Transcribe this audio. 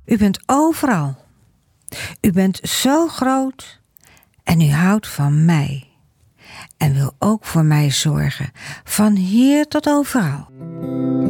U bent overal. U bent zo groot en u houdt van mij. En wil ook voor mij zorgen, van hier tot overal.